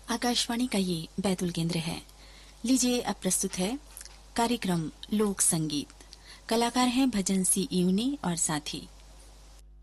आकाशवाणी का ये बैतूल केंद्र है। लीजिए अब प्रस्तुत है कार्यक्रम लोक संगीत। कलाकार हैं भजन सी यूनी और साथी।